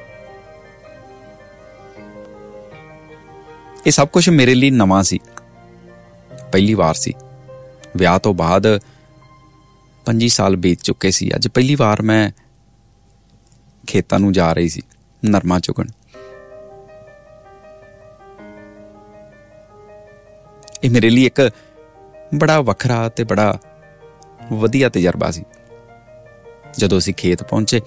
ਇਹ ਸਭ ਕੁਝ ਮੇਰੇ ਲਈ ਨਵਾਂ ਸੀ, ਪਹਿਲੀ ਵਾਰ ਸੀ। ਵਿਆਹ ਤੋਂ ਬਾਅਦ 25 ਸਾਲ ਬੀਤ ਚੁੱਕੇ ਸੀ। ਅੱਜ ਪਹਿਲੀ ਵਾਰ ਮੈਂ ਖੇਤਾਂ ਨੂੰ ਜਾ ਰਹੀ ਸੀ ਨਰਮਾ ਚੁਗਣ। ਇਹ ਮੇਰੇ ਲਈ ਇੱਕ ਬੜਾ ਵੱਖਰਾ ਤੇ ਬੜਾ ਵਧੀਆ ਤਜਰਬਾ ਸੀ। ਜਦੋਂ ਅਸੀਂ ਖੇਤ ਪਹੁੰਚੇ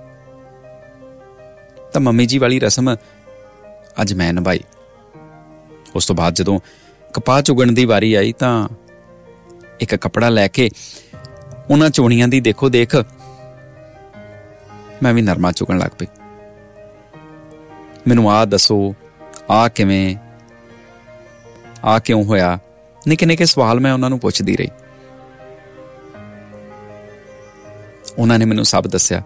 ਤਾਂ ਮੰਮੀ ਜੀ ਵਾਲੀ ਰਸਮ ਅੱਜ ਮੈਂ ਨਿਭਾਈ। ਉਸ ਤੋਂ ਬਾਅਦ ਜਦੋਂ ਕਪਾਹ ਚੁਗਣ ਦੀ ਵਾਰੀ ਆਈ ਤਾਂ ਇੱਕ ਕੱਪੜਾ ਲੈ ਕੇ ਉਹਨਾਂ ਚੋਣੀਆਂ ਦੀ ਦੇਖੋ ਦੇਖ ਮੈਂ ਵੀ ਨਰਮਾ ਚੁਗਣ ਲੱਗ ਪਈ। ਮੈਨੂੰ ਆਹ ਦੱਸੋ, ਆਹ ਕਿਵੇਂ, ਆਹ ਕਿਉਂ ਹੋਇਆ, ਨਿੱਕੇ ਨਿੱਕੇ ਸਵਾਲ ਮੈਂ ਉਹਨਾਂ ਨੂੰ ਪੁੱਛਦੀ ਰਹੀ। ਉਹਨਾਂ ਨੇ ਮੈਨੂੰ ਸਭ ਦੱਸਿਆ।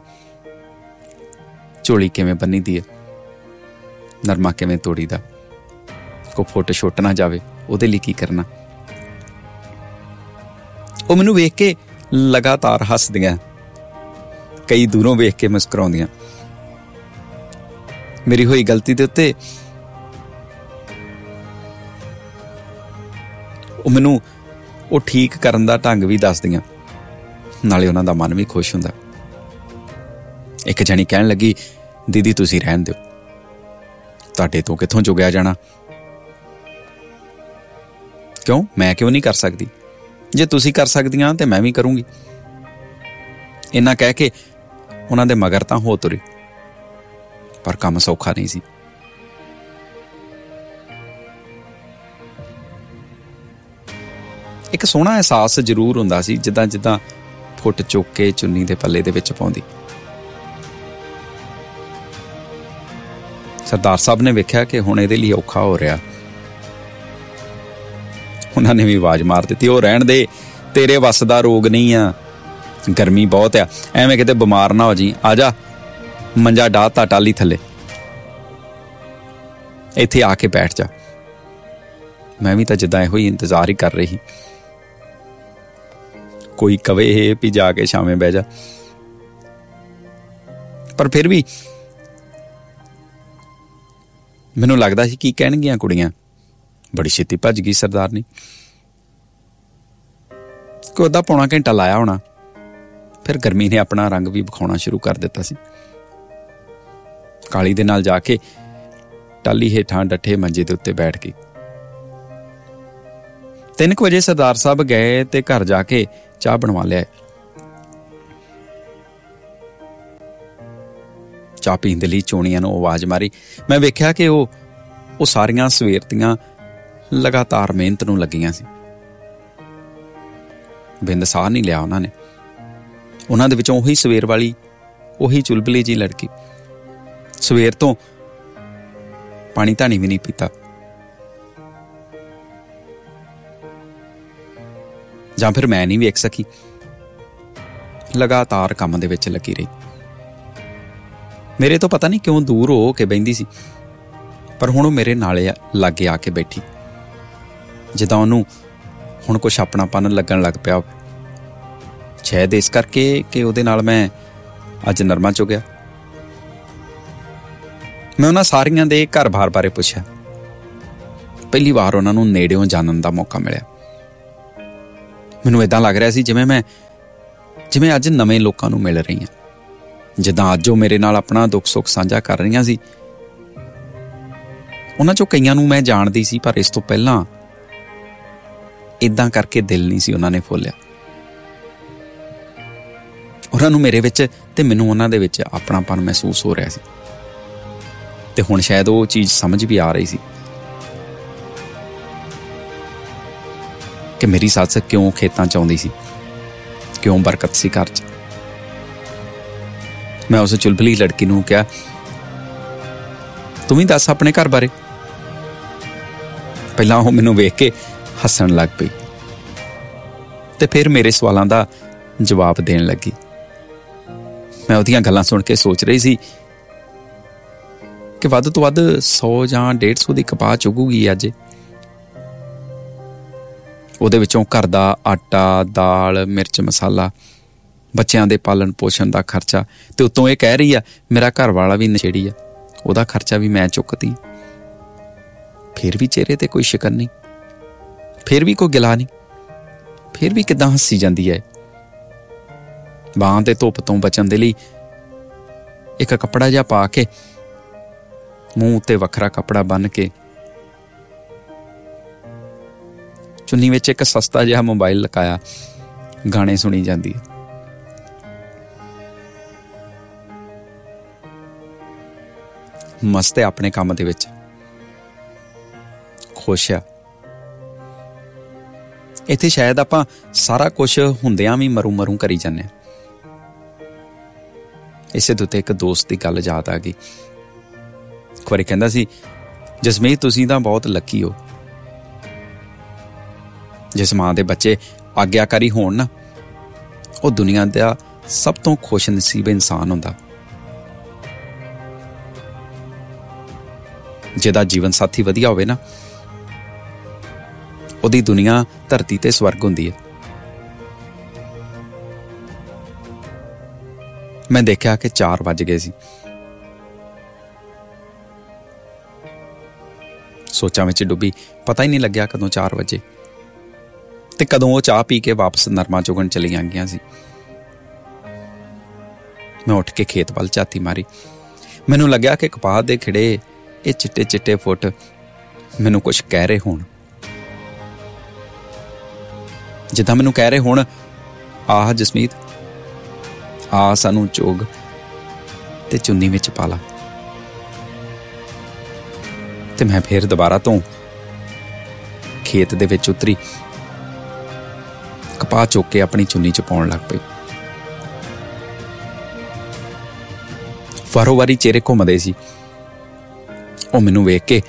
ਝੋਲੀ ਕਿਵੇਂ ਬੰਨੀ ਦੀ ਹੈ, ਨਰਮਾ ਕਿਵੇਂ ਤੋੜੀ ਦਾ, ਕੋ ਫੁੱਟ ਛੁੱਟ ਨਾ ਜਾਵੇ ਉਹਦੇ ਲਈ ਕੀ ਕਰਨਾ। ਉਹ ਮੈਨੂੰ ਵੇਖ ਕੇ ਲਗਾਤਾਰ ਹੱਸਦੀਆਂ, ਕਈ ਦੂਰੋਂ ਵੇਖ ਕੇ ਮੁਸਕਰਾਉਂਦੀਆਂ। ਮੇਰੀ ਹੋਈ ਗਲਤੀ ਦੇ ਉੱਤੇ ਉਹ ਮੈਨੂੰ ਉਹ ਠੀਕ ਕਰਨ ਦਾ ਢੰਗ ਵੀ ਦੱਸਦੀਆਂ, ਨਾਲੇ ਉਹਨਾਂ ਦਾ ਮਨ ਵੀ ਖੁਸ਼ ਹੁੰਦਾ। ਇੱਕ ਜਣੀ ਕਹਿਣ ਲੱਗੀ, ਦੀਦੀ ਤੁਸੀਂ ਰਹਿਣ ਦਿਓ, ਤੁਹਾਡੇ ਤੋਂ ਕਿੱਥੋਂ ਚੁਗਿਆ ਜਾਣਾ। ਕਿਉਂ, ਮੈਂ ਕਿਉਂ ਨਹੀਂ ਕਰ ਸਕਦੀ? ਜੇ ਤੁਸੀਂ ਕਰ ਸਕਦੀਆਂ ਤੇ ਮੈਂ ਵੀ ਕਰੂੰਗੀ। ਇੰਨਾ ਕਹਿ ਕੇ ਉਹਨਾਂ ਦੇ ਮਗਰ ਤਾਂ ਹੋ ਤੁਰੀ, ਪਰ ਕੰਮ ਸੌਖਾ ਨਹੀਂ ਸੀ। ਇੱਕ ਸੋਹਣਾ ਅਹਿਸਾਸ ਜ਼ਰੂਰ ਹੁੰਦਾ ਸੀ, ਜਿੱਦਾਂ ਜਿੱਦਾਂ ਫੁੱਟ ਚੁੱਕ ਕੇ ਚੁੰਨੀ ਦੇ ਪੱਲੇ ਦੇ ਵਿੱਚ ਪਾਉਂਦੀ। ਸਰਦਾਰ ਸਾਹਿਬ ਨੇ ਵੇਖਿਆ ਕਿ ਹੁਣ ਇਹਦੇ ਲਈ ਔਖਾ ਹੋ ਰਿਹਾ। ਉਹਨਾਂ ਨੇ ਵੀ ਆਵਾਜ਼ ਮਾਰ ਦਿੱਤੀ, ਉਹ ਰਹਿਣ ਦੇ, ਤੇਰੇ ਵੱਸ ਦਾ ਰੋਗ ਨਹੀਂ ਆ, ਗਰਮੀ ਬਹੁਤ ਆ, ਐਵੇਂ ਕਿਤੇ ਬਿਮਾਰ ਨਾ ਹੋ ਜੀ, ਆ ਜਾ ਮੰਜਾ ਡਾਹਤਾ ਟਾਲੀ ਥੱਲੇ, ਇੱਥੇ ਆ ਕੇ ਬੈਠ ਜਾ। ਮੈਂ ਵੀ ਤਾਂ ਜਿੱਦਾਂ ਇਹੋ ਹੀ ਇੰਤਜ਼ਾਰ ਹੀ ਕਰ ਰਹੀ, ਕੋਈ ਕਵੇ ਵੀ ਜਾ ਕੇ ਛਾਵੇਂ ਬਹਿ ਜਾ। ਪਰ ਫਿਰ ਵੀ ਮੈਨੂੰ ਲੱਗਦਾ ਸੀ ਕੀ ਕਹਿਣਗੀਆਂ ਕੁੜੀਆਂ। ਬੜੀ ਛੇਤੀ ਭੱਜ ਗਈ ਸਰਦਾਰਨੀ। ਕੋਈ ਅੱਧਾ ਪੌਣਾ ਘੰਟਾ ਲਾਇਆ ਹੋਣਾ, ਫਿਰ ਗਰਮੀ ਨੇ ਆਪਣਾ ਰੰਗ ਵੀ ਵਿਖਾਉਣਾ ਸ਼ੁਰੂ ਕਰ ਦਿੱਤਾ ਸੀ। ਕਾਲੀ ਦੇ ਨਾਲ ਜਾ ਕੇ ਟਾਲੀ ਹੇਠਾਂ ਡੱਠੇ ਮੰਜੇ ਦੇ ਉੱਤੇ ਬੈਠ ਗਈ। 3 ਵਜੇ ਸਰਦਾਰ ਸਾਹਿਬ ਗਏ ਤੇ ਘਰ ਜਾ ਕੇ ਚਾਹ ਬਣਵਾ ਲਿਆ। ਚਾਹ ਪੀਣ ਦੇ ਲਈ ਚੋਣੀਆਂ ਨੂੰ ਆਵਾਜ਼ ਮਾਰੀ। ਮੈਂ ਵੇਖਿਆ ਕਿ ਉਹ ਸਾਰੀਆਂ ਸਵੇਰ ਦੀਆਂ ਲਗਾਤਾਰ ਮਿਹਨਤ ਨੂੰ ਲੱਗੀਆਂ ਸੀ। ਬਿੰਦ ਸਾਹ ਨਹੀਂ ਲਿਆ ਉਹਨਾਂ ਨੇ। ਉਹਨਾਂ ਦੇ ਵਿੱਚੋਂ ਉਹੀ ਸਵੇਰ ਵਾਲੀ, ਉਹੀ ਚੁਲਬਲੀ ਜੀ ਲੜਕੀ ਸਵੇਰ ਤੋਂ ਪਾਣੀ ਧਾਣੀ ਵੀ ਨਹੀਂ ਪੀਤਾ, ਜਾਂ ਫਿਰ ਮੈਂ ਨਹੀਂ ਵੇਖ ਸਕੀ, ਲਗਾਤਾਰ ਕੰਮ ਦੇ ਵਿੱਚ ਲੱਗੀ ਰਹੀ। ਮੇਰੇ ਤੋਂ ਪਤਾ ਨਹੀਂ ਕਿਉਂ ਦੂਰ ਹੋ ਕੇ ਬਹਿੰਦੀ ਸੀ, ਪਰ ਹੁਣ ਉਹ ਮੇਰੇ ਨਾਲੇ ਲਾਗੇ ਆ ਕੇ ਬੈਠੀ, ਜਿੱਦਾਂ ਉਹਨੂੰ ਹੁਣ ਕੁਛ ਆਪਣਾਪਨ ਲੱਗਣ ਲੱਗ ਪਿਆ। ਸ਼ਾਇਦ ਇਸ ਕਰਕੇ ਕਿ ਉਹਦੇ ਨਾਲ ਮੈਂ ਅੱਜ ਨਰਮਾ ਚੁਗਿਆ। ਮੈਂ ਉਹਨਾਂ ਸਾਰੀਆਂ ਦੇ ਘਰ-ਬਾਰ ਬਾਰੇ ਪੁੱਛਿਆ। ਪਹਿਲੀ ਵਾਰ ਉਹਨਾਂ ਨੂੰ ਨੇੜਿਓਂ ਜਾਣਨ ਦਾ ਮੌਕਾ ਮਿਲਿਆ। ਮੈਨੂੰ ਏਦਾਂ ਲੱਗ ਰਿਹਾ ਸੀ ਜਿਵੇਂ ਅੱਜ ਨਵੇਂ ਲੋਕਾਂ ਨੂੰ ਮਿਲ ਰਹੀ ਹਾਂ, ਜਿੱਦਾਂ ਅੱਜ ਉਹ ਮੇਰੇ ਨਾਲ ਆਪਣਾ ਦੁੱਖ ਸੁੱਖ ਸਾਂਝਾ ਕਰ ਰਹੀਆਂ ਸੀ। ਉਹਨਾਂ ਚੋਂ ਕਈਆਂ ਨੂੰ ਮੈਂ ਜਾਣਦੀ ਸੀ, ਪਰ ਇਸ ਤੋਂ ਪਹਿਲਾਂ ਏਦਾਂ ਕਰਕੇ ਦਿਲ ਨਹੀਂ ਸੀ ਉਹਨਾਂ ਨੇ ਫੋਲਿਆ। ਉਹਨਾਂ ਨੂੰ ਮੇਰੇ ਵਿੱਚ ਤੇ ਮੈਨੂੰ ਉਹਨਾਂ ਦੇ ਵਿੱਚ ਆਪਣਾਪਨ ਮਹਿਸੂਸ ਹੋ ਰਿਹਾ ਸੀ, ਤੇ ਹੁਣ ਸ਼ਾਇਦ ਉਹ ਚੀਜ਼ ਸਮਝ ਵੀ ਆ ਰਹੀ ਸੀ ਕਿ ਮੇਰੀ ਸੱਸ ਕਿਉਂ ਖੇਤਾਂ 'ਚ ਆਉਂਦੀ ਸੀ, ਕਿਉਂ ਬਰਕਤ ਸੀ ਘਰ 'ਚ। ਮੈਂ ਉਸ ਚੁਲਬਲੀ ਲੜਕੀ ਨੂੰ ਕਿਹਾ, ਤੂੰ ਵੀ ਦੱਸ ਆਪਣੇ ਘਰ ਬਾਰੇ। ਪਹਿਲਾਂ ਉਹ ਮੈਨੂੰ ਵੇਖ ਕੇ ਹੱਸਣ ਲੱਗ ਪਈ ਤੇ ਫਿਰ ਮੇਰੇ ਸਵਾਲਾਂ ਦਾ ਜਵਾਬ ਦੇਣ ਲੱਗੀ। ਮੈਂ ਉਹਦੀਆਂ ਗੱਲਾਂ ਸੁਣ ਕੇ ਸੋਚ ਰਹੀ ਸੀ ਕਿ ਵੱਧ ਤੋਂ ਵੱਧ 100 ਜਾਂ 150 ਦੀ ਕਪਾਹ ਚੁਗੂਗੀ ਅੱਜ। ਉਹਦੇ ਵਿੱਚੋਂ ਘਰ ਦਾ ਆਟਾ, ਦਾਲ, ਮਿਰਚ, ਮਸਾਲਾ, ਬੱਚਿਆਂ ਦੇ ਪਾਲਣ ਪੋਸ਼ਣ ਦਾ ਖਰਚਾ, ਤੇ ਉੱਤੋਂ ਇਹ ਕਹਿ ਰਹੀ ਆ ਮੇਰਾ ਘਰ ਵਾਲਾ ਵੀ ਨਸ਼ੇੜੀ ਆ, ਉਹਦਾ ਖਰਚਾ ਵੀ ਮੈਂ ਚੁੱਕਦੀ। ਫਿਰ ਵੀ ਚਿਹਰੇ ਤੇ ਕੋਈ ਸ਼ਿਕਨ ਨਹੀਂ, ਫਿਰ ਵੀ ਕੋਈ ਗਿਲਾ ਨਹੀਂ, ਫਿਰ ਵੀ ਕਿੱਦਾਂ ਹੱਸੀ ਜਾਂਦੀ ਹੈ। ਬਾਹਾਂ ਤੇ ਧੁੱਪ ਤੋਂ ਬਚਣ ਦੇ ਲਈ ਇੱਕ ਕੱਪੜਾ ਜਿਹਾ ਪਾ ਕੇ, ਮੂੰਹ ਉੱਤੇ ਵੱਖਰਾ ਕੱਪੜਾ ਬੰਨ੍ਹ ਕੇ, ਚੁੰਨੀ ਵਿੱਚ ਇੱਕ ਸਸਤਾ ਜਿਹਾ ਮੋਬਾਈਲ ਲਗਾਇਆ, ਗਾਣੇ ਸੁਣੀ ਜਾਂਦੀ ਹੈ। ਮਸਤ ਹੈ ਆਪਣੇ ਕੰਮ ਦੇ ਵਿੱਚ, ਖੁਸ਼ ਆ। ਇੱਥੇ ਸ਼ਾਇਦ ਆਪਾਂ ਸਾਰਾ ਕੁਛ ਹੁੰਦਿਆਂ ਵੀ ਮਰੂ ਕਰੀ ਜਾਂਦੇ ਹਾਂ। ਇਸੇ ਦੇ ਉੱਤੇ ਇੱਕ ਦੋਸਤ ਦੀ ਗੱਲ ਯਾਦ ਆ ਗਈ। ਇੱਕ ਵਾਰੀ ਕਹਿੰਦਾ ਸੀ, ਜਸਮੀਤ ਤੁਸੀਂ ਤਾਂ ਬਹੁਤ ਲੱਕੀ ਹੋ। ਜਿਸ ਮਾਂ ਦੇ ਬੱਚੇ ਆਗਿਆਕਾਰੀ ਹੋਣ ਨਾ, ਉਹ ਦੁਨੀਆ ਦਾ ਸਭ ਤੋਂ ਖੁਸ਼ ਨਸੀਬ ਇਨਸਾਨ ਹੁੰਦਾ। ਜਿਹਦਾ ਜੀਵਨ ਸਾਥੀ ਵਧੀਆ ਹੋਵੇ ਨਾ, ਉਹਦੀ ਦੁਨੀਆ ਧਰਤੀ ਤੇ ਸਵਰਗ ਹੁੰਦੀ ਹੈ। ਮੈਂ ਦੇਖਿਆ ਕਿ 4 ਵੱਜ ਗਏ ਸੀ। ਸੋਚਾਂ ਵਿੱਚ ਡੁੱਬੀ, ਪਤਾ ਹੀ ਨਹੀਂ ਲੱਗਿਆ ਕਦੋਂ 4 ਵਜੇ ਤੇ ਕਦੋਂ ਉਹ ਚਾਹ ਪੀ ਕੇ ਵਾਪਸ ਨਰਮਾ ਚੁਗਣ ਚਲੀਆਂ ਗਈਆਂ ਸੀ। ਮੈਂ ਉੱਠ ਕੇ ਖੇਤ ਵੱਲ ਝਾਤੀ ਮਾਰੀ। ਮੈਨੂੰ ਲੱਗਿਆ ਕਿ ਕਪਾਹ ਦੇ ਖਿੜੇ ਇਹ ਚਿੱਟੇ ਚਿੱਟੇ ਫੁੱਟ ਮੈਨੂੰ ਕੁਛ ਕਹਿ ਰਹੇ ਹੋਣ, ਜਿੱਦਾਂ ਮੈਨੂੰ ਕਹਿ ਰਹੇ ਹੋਣ, ਆਹ ਜਸਮੀਤ, ਆ ਸਾਨੂੰ ਚੋਗ ਤੇ ਚੁੰਨੀ ਵਿੱਚ ਪਾ ਲਾ। ਤੇ ਮੈਂ ਫੇਰ ਦੁਬਾਰਾ ਤੋਂ ਖੇਤ ਦੇ ਵਿੱਚ ਉਤਰੀ, ਕਪਾਹ ਚੁੱਕ ਕੇ ਆਪਣੀ ਚੁੰਨੀ 'ਚ ਪਾਉਣ ਲੱਗ ਪਈ। ਵਾਰੋ ਵਾਰੀ ਚਿਹਰੇ ਘੁੰਮਦੇ ਸੀ। ਉਹ ਮੈਨੂੰ ਵੇਖ ਕੇ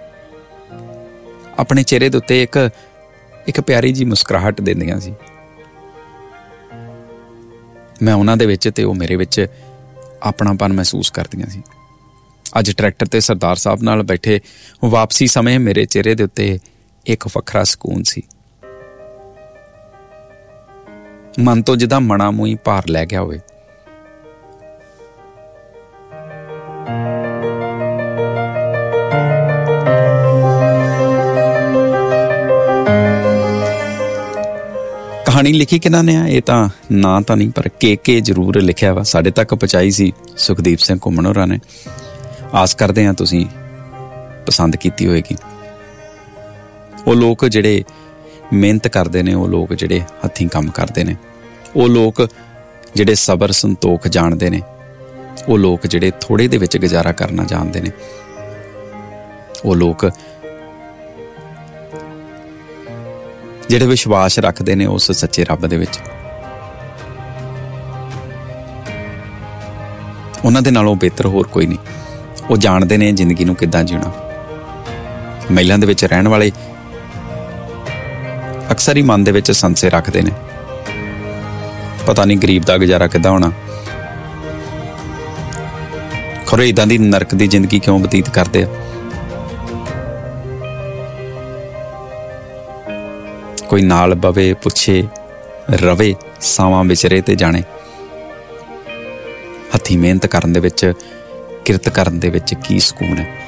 ਆਪਣੇ ਚਿਹਰੇ ਦੇ ਉੱਤੇ ਇੱਕ ਪਿਆਰੀ ਜੀ ਮੁਸਕਰਾਹਟ ਦਿੰਦੀਆਂ ਸੀ। ਮੈਂ ਉਹਨਾਂ ਦੇ ਵਿੱਚ ਤੇ ਉਹ ਮੇਰੇ ਵਿੱਚ ਆਪਣਾਪਨ ਮਹਿਸੂਸ ਕਰਦੀਆਂ ਸੀ। ਅੱਜ ਟਰੈਕਟਰ ਤੇ ਸਰਦਾਰ ਸਾਹਿਬ ਨਾਲ ਬੈਠੇ ਵਾਪਸੀ ਸਮੇਂ ਮੇਰੇ ਚਿਹਰੇ ਦੇ ਉੱਤੇ ਇੱਕ ਵੱਖਰਾ ਸਕੂਨ ਸੀ। ਮਨ ਤੋਂ ਜਿੱਦਾਂ ਮਣਾ ਮੂੰਹੀ ਭਾਰ ਲੈ ਗਿਆ ਹੋਵੇ। ਕਹਾਣੀ ਲਿਖੀ ਕਿਹਨਾਂ ਨੇ ਆ, ਇਹ ਤਾਂ ਨਾਂ ਤਾਂ ਨਹੀਂ, ਪਰ ਕੇ ਜ਼ਰੂਰ ਲਿਖਿਆ ਵਾ। ਸਾਡੇ ਤੱਕ ਪਹੁੰਚਾਈ ਸੀ ਸੁਖਦੀਪ ਸਿੰਘ ਘੁੰਮਣ ਹੋਰਾਂ ਨੇ। ਆਸ ਕਰਦੇ ਹਾਂ ਤੁਸੀਂ ਪਸੰਦ ਕੀਤੀ ਹੋਏਗੀ। ਉਹ ਲੋਕ ਜਿਹੜੇ ਮਿਹਨਤ ਕਰਦੇ ਨੇ, ਉਹ ਲੋਕ ਜਿਹੜੇ ਹੱਥੀਂ ਕੰਮ ਕਰਦੇ ਨੇ, ਉਹ ਲੋਕ ਜਿਹੜੇ ਸਬਰ ਸੰਤੋਖ ਜਾਣਦੇ ਨੇ, ਉਹ ਲੋਕ ਜਿਹੜੇ ਥੋੜ੍ਹੇ ਦੇ ਵਿੱਚ ਗੁਜ਼ਾਰਾ ਕਰਨਾ ਜਾਣਦੇ ਨੇ, ਉਹ ਲੋਕ ਜਿਹੜੇ ਵਿਸ਼ਵਾਸ ਰੱਖਦੇ ਨੇ ਉਸ ਸੱਚੇ ਰੱਬ ਦੇ ਵਿੱਚ, ਉਹਨਾਂ ਦੇ ਨਾਲੋਂ ਬਿਹਤਰ ਹੋਰ ਕੋਈ ਨਹੀਂ। ਉਹ ਜਾਣਦੇ ਨੇ ਜ਼ਿੰਦਗੀ ਨੂੰ ਕਿੱਦਾਂ ਜਿਉਣਾ। ਮਹਿਲਾਂ ਦੇ ਵਿੱਚ ਰਹਿਣ ਵਾਲੇ ਅਕਸਰ ਹੀ ਮਨ ਦੇ ਵਿੱਚ ਸੰਸ਼ੇ ਰੱਖਦੇ ਨੇ, ਪਤਾ ਨਹੀਂ ਗਰੀਬ ਦਾ ਗੁਜ਼ਾਰਾ ਕਿੱਦਾਂ ਹੋਣਾ, ਖਰੇ ਏਦਾਂ ਦੀ ਨਰਕ ਦੀ ਜ਼ਿੰਦਗੀ ਕਿਉਂ ਬਤੀਤ ਕਰਦੇ ਆ। ਕੋਈ ਨਾਲ ਬਵੇ, ਪੁੱਛੇ, ਰਵੇ, ਸਾਵਾਂ ਵਿਚਰੇ ਤੇ ਜਾਣੇ। ਹੱਥੀਂ ਮਿਹਨਤ ਕਰਨ ਦੇ ਵਿੱਚ, ਕਿਰਤ ਕਰਨ ਦੇ ਵਿੱਚ ਕੀ ਸਕੂਨ ਹੈ।